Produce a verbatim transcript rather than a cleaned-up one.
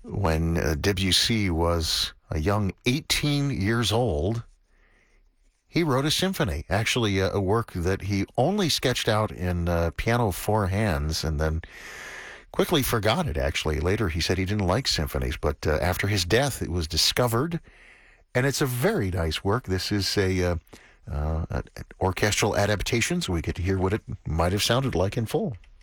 when uh, Debussy was a young eighteen years old, he wrote a symphony, actually a, a work that he only sketched out in uh, piano four hands and then quickly forgot it, actually. Later he said he didn't like symphonies, but uh, after his death it was discovered, and it's a very nice work. This is a uh, uh, an orchestral adaptation, so we get to hear what it might have sounded like in full.